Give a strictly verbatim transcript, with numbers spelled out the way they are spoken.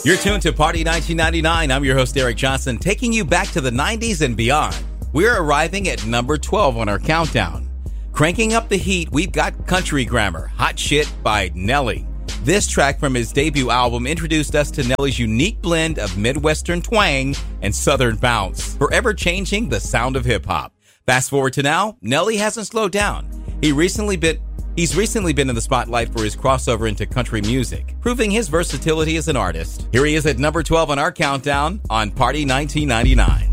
You're tuned to Party nineteen ninety-nine. I'm your host, Eric Johnson, taking you back to the nineties and beyond. We're arriving at number twelve on our countdown. Cranking up the heat, we've got Country Grammar, Hot Shit by Nelly. This track from his debut album introduced us to Nelly's unique blend of Midwestern twang and Southern bounce, forever changing the sound of hip-hop. Fast forward to now, Nelly hasn't slowed down. He recently been He's recently been in the spotlight for his crossover into country music, proving his versatility as an artist. Here he is at number twelve on our countdown on Party nineteen ninety-nine.